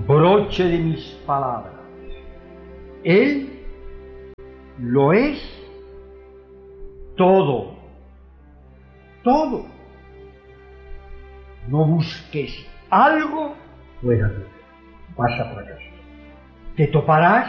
broche de mis palabras. Él lo es todo, todo. No busques algo fuera de ti. Pasa por acá. Te toparás